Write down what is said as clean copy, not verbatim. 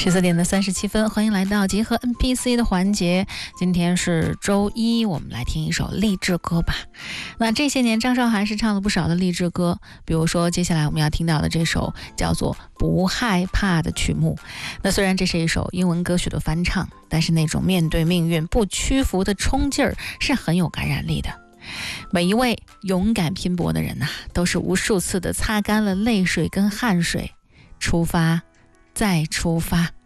14:37，欢迎来到结合 NPC 的环节。今天是周一，我们来听一首励志歌吧。那这些年张韶涵是唱了不少的励志歌，比如说接下来我们要听到的这首叫做《不害怕》的曲目。那虽然这是一首英文歌曲的翻唱，但是那种面对命运不屈服的冲劲儿是很有感染力的。每一位勇敢拼搏的人呐，都是无数次的擦干了泪水跟汗水，出发再出发。